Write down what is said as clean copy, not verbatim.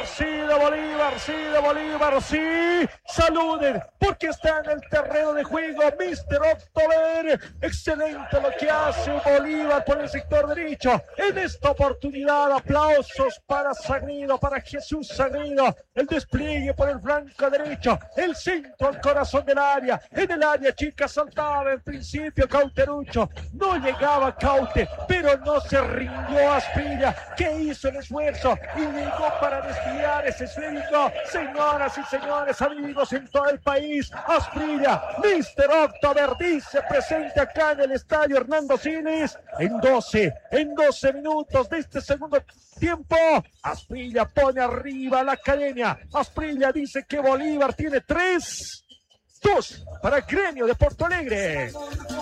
sí de Bolívar, sí. Saluden, porque está en el terreno de juego Mr. October. Excelente lo que hace Bolívar por el sector derecho. En esta oportunidad, aplausos para Sagredo, para Jesús Sagredo. El despliegue por el flanco derecho, el centro al corazón del área. En el área chica saltaba en principio Cauterucho. No llegaba Caute, pero no se rindió Asprilla, que hizo el esfuerzo y llegó para desviar ese esférico. Señoras y señores, amigos en todo el país, Asprilla, Mr. October, dice presente acá en el estadio Hernando Siles. En 12 minutos de este segundo tiempo, Asprilla pone arriba a la academia. Asprilla dice que Bolívar tiene 3-2 para Gremio de Porto Alegre.